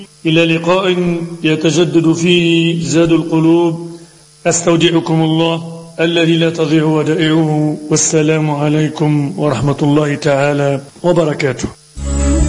إلى لقاء يتجدد فيه زاد القلوب. أستودعكم الله الذي لا تضيع ودائعه، والسلام عليكم ورحمة الله تعالى وبركاته.